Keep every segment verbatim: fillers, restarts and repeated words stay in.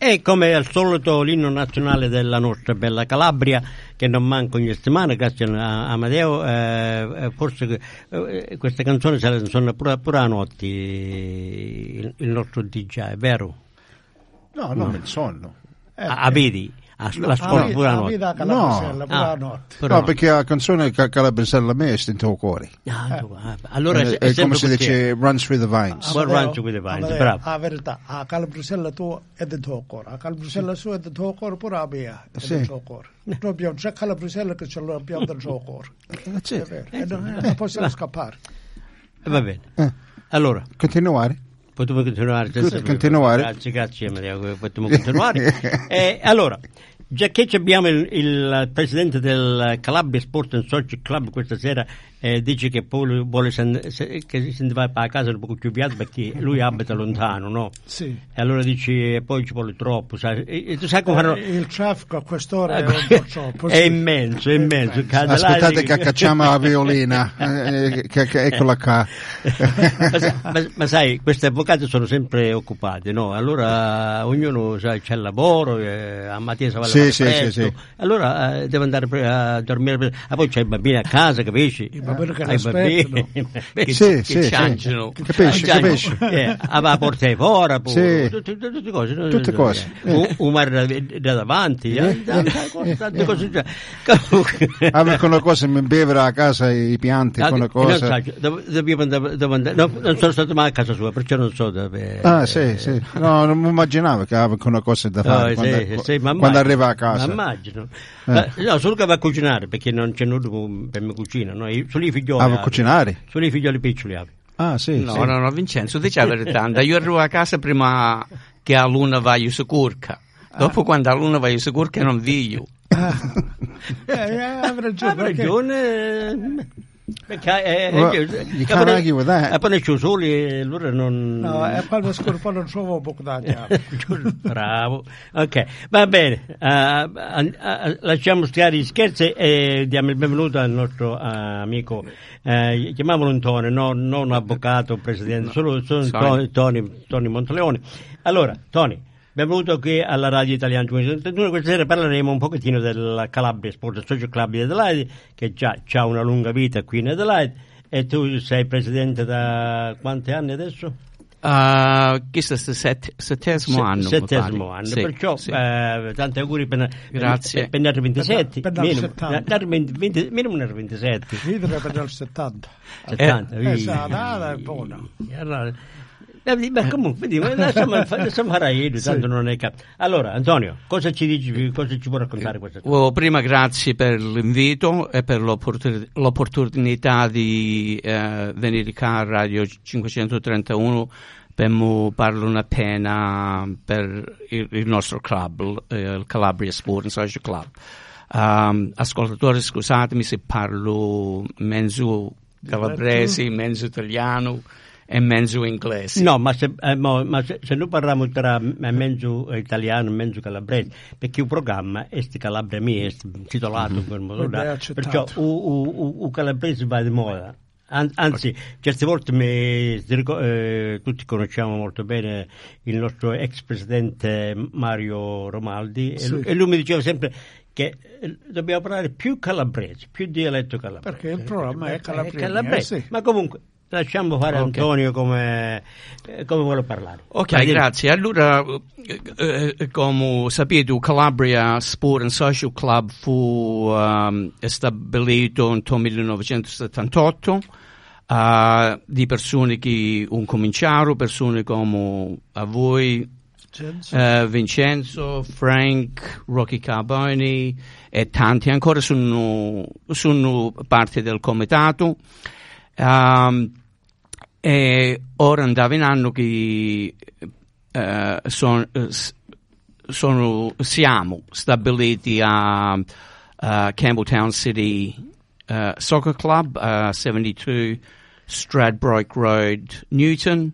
E come al solito l'inno nazionale della nostra bella Calabria, che non manca ogni settimana, grazie a Amadeo, eh, forse eh, queste canzoni se le sono pure, pure a notte il, il nostro D J, è vero? No, non il sonno. Eh, a, a vedi? La scuola pure a notte. No, ah, notte. No, perché la canzone Calabrisella a me è stento il cuore. Ah, eh. Allora è, è, è come si dice Runs Through the Vines. Ah, Runs Through the Vines, bravo. La verità, a Calabrisella tu è dentro il cuore, a Calabrisella su è dentro il cuore, pure a mia è dentro il cuore. Noi abbiamo già Calabrisella che ce l'abbiamo dentro il cuore. È vero, e non, non possiamo scappare. Va bene. Allora. Continuare. Potremmo continuare. Continuare. Grazie, grazie Maria, potremmo continuare. eh, allora, già che abbiamo il, il presidente del Calabria Sport and Social Club questa sera, eh, dice che poi vuole se, se, che se ne va a casa un po' più piatto perché lui abita lontano, no? Sì. E allora dice poi ci vuole troppo, sai? E, e tu sai come fanno... Il traffico a quest'ora è un po' troppo. È immenso, è immenso. È immenso. Aspettate che cacciamo la violina, eh, che, che, eccola qua. ma, ma, ma sai, questi avvocati sono sempre occupati, no? Allora ognuno sa, c'è il lavoro, eh, a Mattia si va a sì, sì, sì, sì. Allora eh, deve andare pre- a dormire, e poi c'è i bambini a casa, capisci? Che l'aspettano, che, sì, che sì, ciangiano, sì. Capisci, capisci. Eh, a portare fuori, sì. tutte, tutte cose, tutte no, cose. Eh. Un mare da davanti, eh. Eh. Tante cose. Ah, con una cosa mi bevere a casa i pianti, con una cosa. Dobbiamo andare, no, non sono stato mai a casa sua, perciò non so dove. Ah, sì, sì. No, non mi immaginavo che aveva una cosa da fare no, quando, sì, sì, quando immagino, arriva a casa. Ma immagino. Eh. No, solo che va a cucinare, perché non c'è nulla per me cucina, no? Solo i figlioli. Ah, va a cucinare? Solo i figlioli piccoli avi. Ah, sì. No, sì. no, no, Vincenzo, dici la verità. Io arrivo a casa prima che a luna vai su curca. Dopo ah. quando a luna vai su curca non viglio. Ah. eh, eh, ha ragione. Ha ragione. Perché è, well, you can't argue with that. E poi c'è soli e allora non. No, e poi lo scorpo non trovo poco da Bravo. Ok, va bene. Uh, uh, uh, lasciamo stare gli scherzi e diamo il benvenuto al nostro uh, amico. Uh, chiamiamolo Antonio, no, non avvocato, presidente, no, solo, solo Tony, Tony, Tony Monteleone. Allora, Tony. Benvenuto qui alla Radio Italiana cinquecentosettantuno. Questa sera parleremo un pochettino del Calabria Sport Social Club di Adelaide, che già ha una lunga vita qui in Adelaide. E tu sei presidente da quanti anni adesso? Uh, questo è il set, settesimo Se, anno. Settesimo anno, sì, perciò sì. Eh, tanti auguri per, Grazie. per, per il ventisette, per, per minimo, settanta. venti, minimo nel ventisette. Videre per il settanta. settanta, eh, esatto, è buono. Beh, comunque, lasciamo fare io, tanto non è capo. Allora, Antonio, cosa ci dici, cosa ci può raccontare questa cosa? Oh, prima grazie per l'invito e per l'opportun- l'opportunità di eh, venire qua a Radio cinquecentotrentuno per parlare una pena per il, il nostro club, eh, il Calabria Sport and Social Club. Um, ascoltatori, scusatemi se parlo mezzo calabrese, mezzo italiano e mezzo inglese. No, ma se, eh, ma, ma se, se noi parliamo tra mezzo italiano e mezzo calabrese, perché il programma è sti Calabria mia, è titolato in quel modo là, perciò il calabrese va di moda. An- anzi, okay. Certe volte mi, eh, tutti conosciamo molto bene il nostro ex presidente Mario Romaldi, sì. e, lui, e lui mi diceva sempre che dobbiamo parlare più calabrese, più dialetto calabrese. Perché il programma è calabrese. È calabrese. Eh, sì. Ma comunque lasciamo fare okay. Antonio come, eh, come vuole parlare. Ok, Vai, grazie. Dire. Allora, eh, eh, come sapete, il Calabria Sport and Social Club fu um, stabilito nel millenovecentosettantotto uh, di persone che hanno cominciato, persone come a voi, uh, Vincenzo, Frank, Rocky Carboni e tanti ancora sono, sono parte del comitato. Um, e ora andava in anno che uh, son, uh, sono, siamo stabiliti a uh, Campbelltown City uh, Soccer Club, uh, settantadue Stradbroke Road, Newton,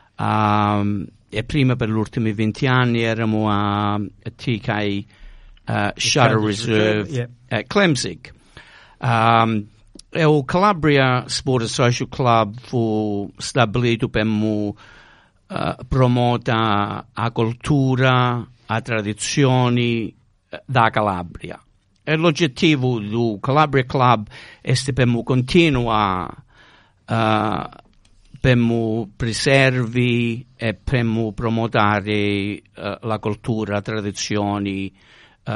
um, e prima per gli ultimi venti anni eravamo a, a T K uh, Shutter Reserve yeah. at Clemzig. Um, Il Calabria Sport and Social Club fu stabilito per uh, promuovere la cultura, a tradizioni da Calabria. E l'oggettivo del Calabria Club è per continuare uh, per preservi e per promuovere uh, la cultura, le tradizioni uh,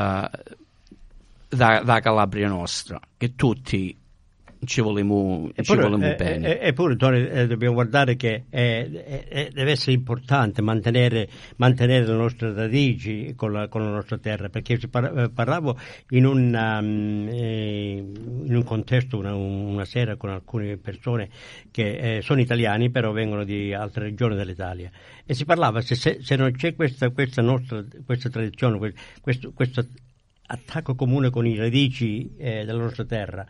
da, da Calabria nostra, che tutti ci vogliamo, e ci pure, vogliamo eh, bene. Eppure, Tony, eh, dobbiamo guardare che è, è, è, deve essere importante mantenere, mantenere le nostre radici con la, con la nostra terra, perché si par- parlavo in un, um, eh, in un contesto una, una sera con alcune persone che eh, sono italiani però vengono di altre regioni dell'Italia, e si parlava se, se, se non c'è questa, questa nostra questa tradizione, questo, questo attacco comune con i radici eh, della nostra terra,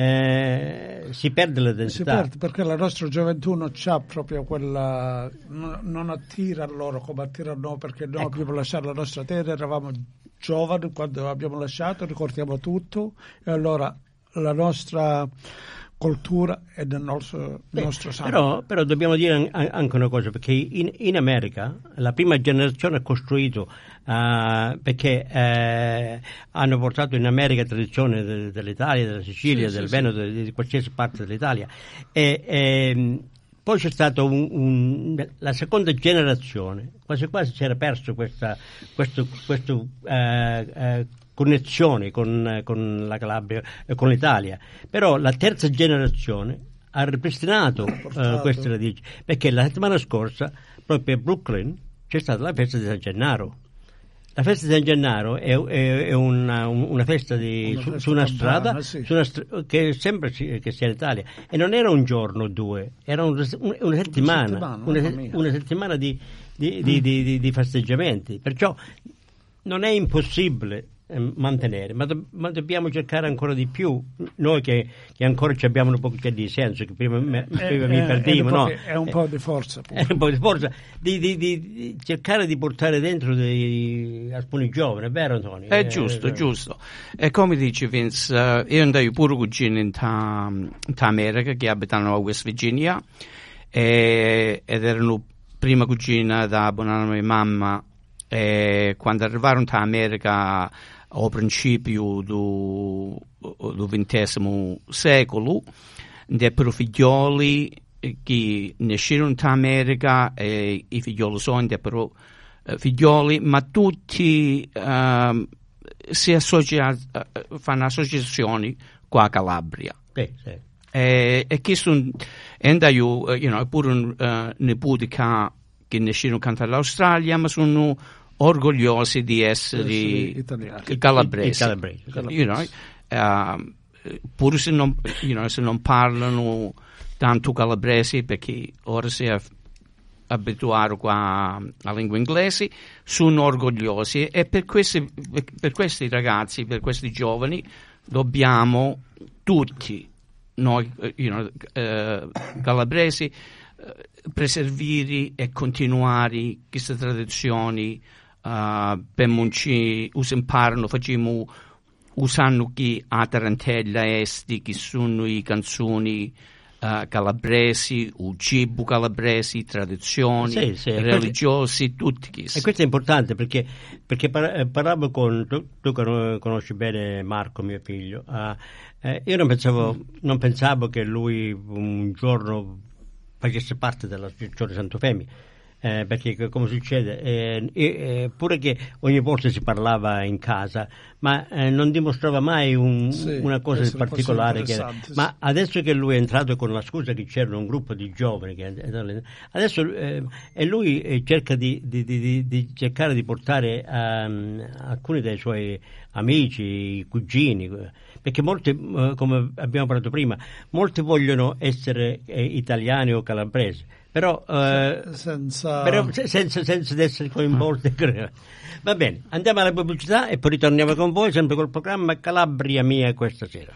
Eh, si perde l'identità. Si perde perché la nostra gioventù non c'ha proprio quella, non, non attira loro come attira noi, perché noi ecco. abbiamo lasciato la nostra terra, eravamo giovani quando abbiamo lasciato, ricordiamo tutto, e allora la nostra cultura è del nostro, Beh, nostro sangue. Però, però dobbiamo dire anche una cosa, perché in, in America la prima generazione ha costruito uh, perché uh, hanno portato in America tradizione de, dell'Italia, della Sicilia, sì, del sì, Veneto, sì. Di, di qualsiasi parte dell'Italia, e, e poi c'è stata un, un, la seconda generazione, quasi quasi si era perso questa, questo, questo uh, uh, connessioni con, con la Calabria e con l'Italia, però la terza generazione ha ripristinato uh, queste radici, perché la settimana scorsa proprio a Brooklyn c'è stata la festa di San Gennaro. La festa di San Gennaro è, è, è una, una festa, di, una su, festa su una strada campana, sì. su una str- che sembra che sia in Italia, e non era un giorno o due, era un, un, una settimana, una settimana, una, una settimana di, di, mm. di, di, di, di festeggiamenti, perciò non è impossibile mantenere, ma, do, ma dobbiamo cercare ancora di più, noi che, che ancora ci abbiamo un po' di senso, che prima, me, prima eh, mi perdivo, no? È un po' di forza, è un po' di forza di, di, di, di cercare di portare dentro dei, alcuni giovani, è vero Antonio? È eh, giusto, eh, giusto. E come dice Vince, uh, io andai pure cugini in ta, ta America che abitano a West Virginia, e, ed erano prima cugina da buona mia mamma, e quando arrivarono in America al principio del ventesimo secolo, deppero figlioli che nascerono in America, e i figlioli sono deppero uh, figlioli, ma tutti uh, si associano, uh, fanno associazioni qua a Calabria. Sì, sì. E, e che sono, e io, uh, you know, pure un uh, nipote che, che nascerono all'Australia, ma sono orgogliosi di essere italiani, calabresi, calabresi. You know, uh, pure se non, you know, se non parlano tanto calabresi, perché ora si è abituato qua alla lingua inglese, sono orgogliosi, e per questi, per questi ragazzi, per questi giovani, dobbiamo tutti noi, you know, uh, calabresi, uh, preservare e continuare queste tradizioni. Uh, per munci us imparano, facciamo usando chi a tarantella esti, che sono i canzoni uh, calabresi, il cibo calabresi, tradizioni, sì, sì, religiosi, tutti questi. E questo è importante perché, perché par- parlavo con, tu, tu conosci bene Marco, mio figlio, uh, eh, io non pensavo, mm. non pensavo che lui un giorno facesse parte dell'associazione Santo Femi. Eh, perché come succede eh, eh, pure che ogni volta si parlava in casa, ma eh, non dimostrava mai un, sì, una cosa in particolare che era. Sì. Ma adesso che lui è entrato con la scusa che c'era un gruppo di giovani che, adesso eh, e lui eh, cerca di, di, di, di cercare di portare um, alcuni dei suoi amici, cugini, perché molti, eh, come abbiamo parlato prima, molti vogliono essere eh, italiani o calabresi, però, eh, senza... però senza, senza essere coinvolti. Va bene, andiamo alla pubblicità e poi ritorniamo con voi sempre col programma Calabria Mia questa sera.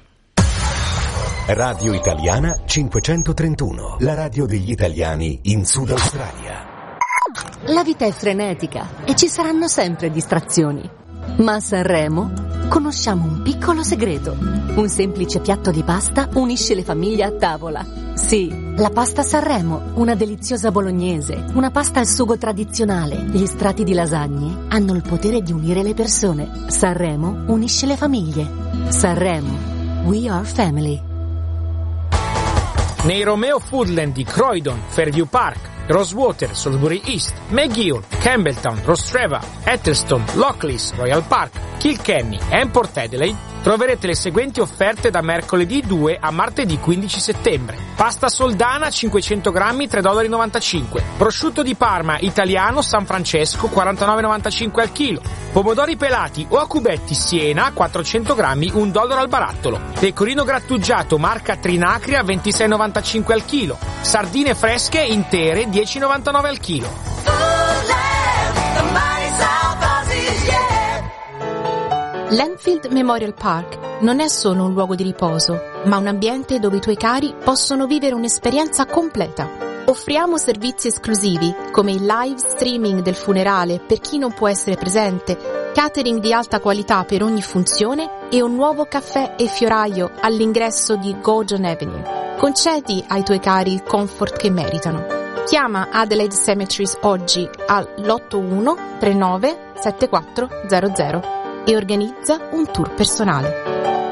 Radio Italiana cinquecentotrentuno, la radio degli italiani in Sud Australia. La vita è frenetica e ci saranno sempre distrazioni, ma a Sanremo conosciamo un piccolo segreto. Un semplice piatto di pasta unisce le famiglie a tavola. Sì, la pasta Sanremo, una deliziosa bolognese, una pasta al sugo tradizionale. Gli strati di lasagne hanno il potere di unire le persone. Sanremo unisce le famiglie. Sanremo, we are family. Nei Romeo Foodland di Croydon, Fairview Park, Rosewater, Salisbury East, McGill, Campbelltown, Rostrevor, Eccleston, Lockleys, Royal Park, Kilkenny e Port Adelaide troverete le seguenti offerte da mercoledì due a martedì quindici settembre. Pasta soldana cinquecento grammi tre virgola novantacinque dollari. Prosciutto di Parma italiano San Francesco quarantanove virgola novantacinque al chilo. Pomodori pelati o a cubetti Siena quattrocento grammi un dollaro al barattolo. Pecorino grattugiato marca Trinacria ventisei virgola novantacinque al chilo. Sardine fresche intere dieci virgola novantanove al chilo. L'Enfield Memorial Park non è solo un luogo di riposo, ma un ambiente dove i tuoi cari possono vivere un'esperienza completa. Offriamo servizi esclusivi come il live streaming del funerale per chi non può essere presente, catering di alta qualità per ogni funzione e un nuovo caffè e fioraio all'ingresso di Gordon Avenue. Concedi ai tuoi cari il comfort che meritano. Chiama Adelaide Cemeteries oggi all'otto uno tre nove sette quattro zero zero e organizza un tour personale.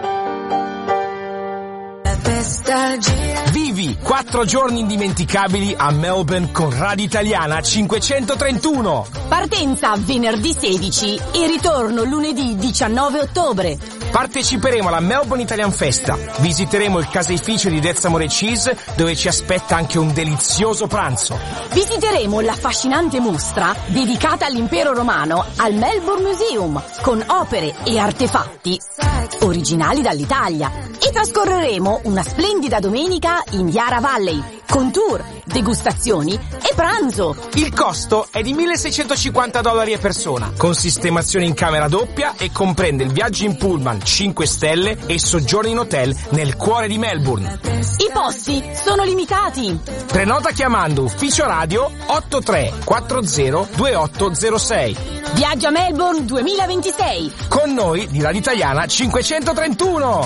Vivi quattro giorni indimenticabili a Melbourne con Radio Italiana cinquecentotrentuno. Partenza venerdì sedici e ritorno lunedì diciannove ottobre. Parteciperemo alla Melbourne Italian Festa. Visiteremo il caseificio di Dezzamore Cheese, dove ci aspetta anche un delizioso pranzo. Visiteremo l'affascinante mostra dedicata all'impero romano al Melbourne Museum, con opere e artefatti originali dall'Italia. E trascorreremo una splendida domenica in Yarra Valley, con tour, degustazioni e pranzo. Il costo è di milleseicentocinquanta dollari a persona, con sistemazione in camera doppia e comprende il viaggio in pullman cinque stelle e soggiorno in hotel nel cuore di Melbourne. I posti sono limitati. Prenota chiamando ufficio radio otto tre quattro zero due otto zero sei. Viaggio a Melbourne duemilaventisei. Con noi di Radio Italiana cinquecentotrentuno.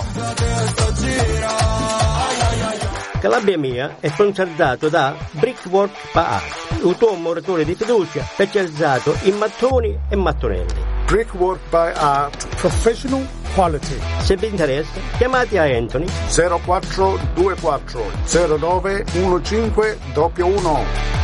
Calabria Mia è sponsorizzato da Brickwork by Art, il tuo muratore di fiducia specializzato in mattoni e mattonelli. Brickwork by Art, professional quality. Se vi interessa, chiamate a Anthony zero quattro due quattro zero nove uno cinque uno uno.